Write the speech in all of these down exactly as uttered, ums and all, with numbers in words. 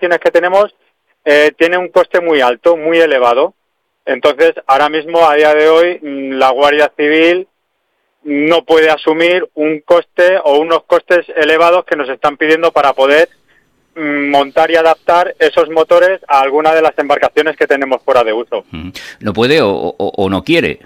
embarcaciones que tenemos eh, tiene un coste muy alto, muy elevado. Entonces, ahora mismo, a día de hoy, la Guardia Civil no puede asumir un coste o unos costes elevados que nos están pidiendo para poder montar y adaptar esos motores a alguna de las embarcaciones que tenemos fuera de uso. ¿No puede o, o, o no quiere?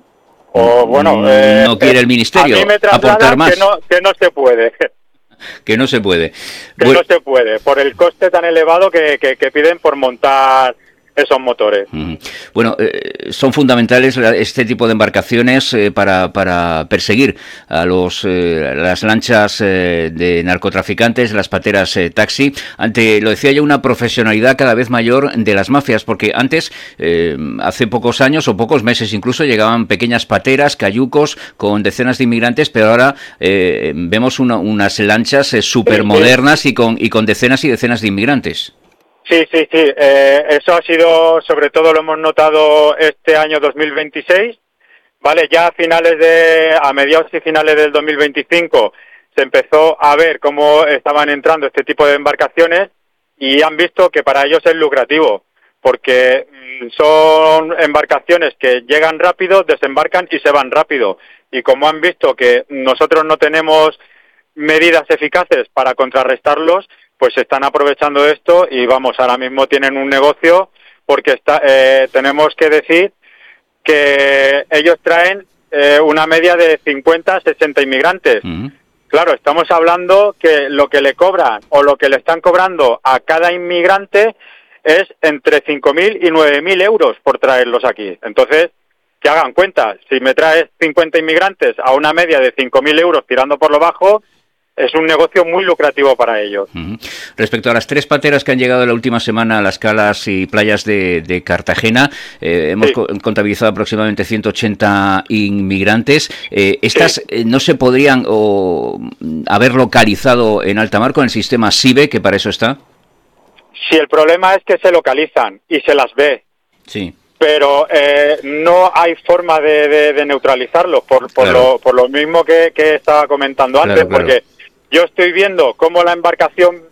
O bueno, eh, no quiere el Ministerio a mí me aportar más. Que no, que no se puede. Que no se puede. Que bueno, no se puede, por el coste tan elevado que, que, que piden por montar esos motores. Bueno, eh, son fundamentales este tipo de embarcaciones eh, para, para perseguir a los eh, las lanchas eh, de narcotraficantes, las pateras eh, taxi, ante, lo decía yo, una profesionalidad cada vez mayor de las mafias, porque antes, eh, hace pocos años o pocos meses incluso, llegaban pequeñas pateras, cayucos con decenas de inmigrantes, pero ahora eh, vemos una, unas lanchas eh, súper modernas sí, sí. y con y con decenas y decenas de inmigrantes. Sí, sí, sí. Eh, eso ha sido, sobre todo lo hemos notado este año dos mil veintiséis, ¿vale? Ya a finales de, a mediados y finales del dos mil veinticinco se empezó a ver cómo estaban entrando este tipo de embarcaciones y han visto que para ellos es lucrativo, porque son embarcaciones que llegan rápido, desembarcan y se van rápido. Y como han visto que nosotros no tenemos medidas eficaces para contrarrestarlos, pues se están aprovechando de esto y vamos, ahora mismo tienen un negocio porque está, eh, tenemos que decir que ellos traen eh, una media de cincuenta, sesenta inmigrantes. Uh-huh. Claro, estamos hablando que lo que le cobran o lo que le están cobrando a cada inmigrante es entre cinco mil y nueve mil euros por traerlos aquí. Entonces, que hagan cuenta, si me traes cincuenta inmigrantes a una media de cinco mil euros tirando por lo bajo, es un negocio muy lucrativo para ellos. Uh-huh. Respecto a las tres pateras que han llegado la última semana a las calas y playas de, de Cartagena, eh, hemos sí. co- contabilizado aproximadamente ciento ochenta inmigrantes. Eh, ¿Estas sí. eh, no se podrían o, haber localizado en alta mar con el sistema SIBE, que para eso está? Sí, el problema es que se localizan y se las ve. Sí. Pero eh, no hay forma de, de, de neutralizarlos, por, por, claro. lo, por lo mismo que, que estaba comentando antes, claro, claro. porque yo estoy viendo cómo la embarcación,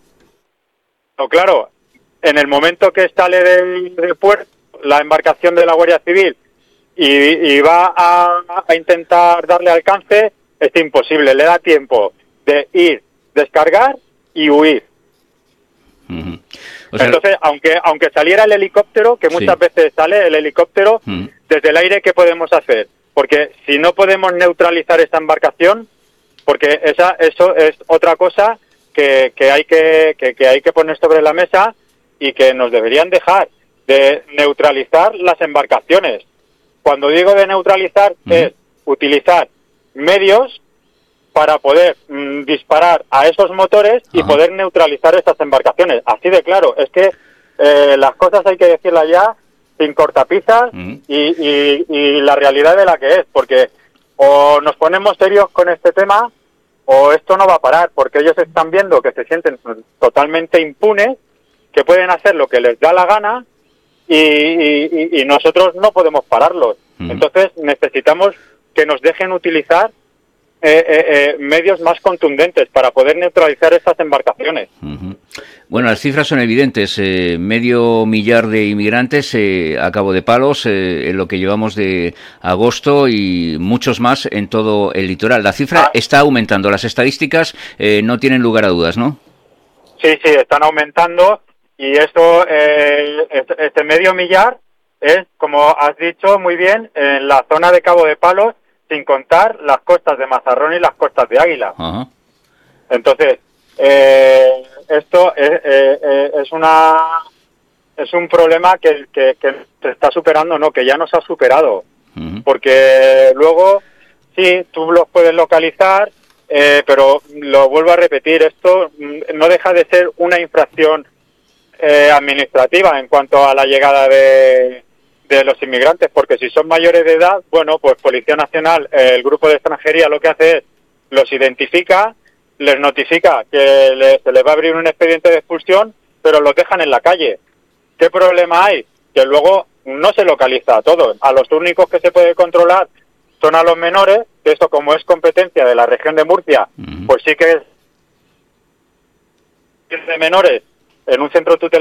no, claro, en el momento que sale del, del puerto, la embarcación de la Guardia Civil y, y va a, a intentar darle alcance, es imposible, le da tiempo de ir, descargar y huir. Uh-huh. O sea, entonces, aunque aunque saliera el helicóptero, que muchas sí. veces sale el helicóptero, uh-huh. desde el aire, ¿qué podemos hacer? Porque si no podemos neutralizar esta embarcación, porque esa eso es otra cosa que, que hay que, que, que hay que poner sobre la mesa y que nos deberían dejar de neutralizar las embarcaciones. Cuando digo de neutralizar uh-huh. es utilizar medios para poder mmm, disparar a esos motores y Ajá. poder neutralizar estas embarcaciones. Así de claro, es que eh, las cosas hay que decirlas ya sin cortapisas uh-huh. y, y, y la realidad de la que es, porque o nos ponemos serios con este tema o esto no va a parar, porque ellos están viendo que se sienten totalmente impunes, que pueden hacer lo que les da la gana y, y, y nosotros no podemos pararlos. Uh-huh. Entonces necesitamos que nos dejen utilizar Eh, eh, eh, medios más contundentes para poder neutralizar estas embarcaciones. Uh-huh. Bueno, las cifras son evidentes. Eh, medio millar de inmigrantes eh, a Cabo de Palos eh, en lo que llevamos de agosto y muchos más en todo el litoral. La cifra ah. está aumentando. Las estadísticas eh, no tienen lugar a dudas, ¿no? Sí, sí, están aumentando y esto, eh, este, este medio millar es, como has dicho muy bien, en la zona de Cabo de Palos, sin contar las costas de Mazarrón y las costas de Águila. Uh-huh. Entonces, eh, esto es, eh, es una es un problema que, que, que se está superando, no, que ya nos ha superado. Uh-huh. Porque luego, sí, tú los puedes localizar, eh, pero lo vuelvo a repetir, esto no deja de ser una infracción eh, administrativa en cuanto a la llegada de... de los inmigrantes, porque si son mayores de edad, bueno, pues Policía Nacional, eh, el grupo de extranjería lo que hace es los identifica, les notifica que le, se les va a abrir un expediente de expulsión, pero los dejan en la calle. ¿Qué problema hay? Que luego no se localiza a todos. A los únicos que se puede controlar son a los menores, que eso como es competencia de la región de Murcia, uh-huh. pues sí que es de menores en un centro tutelar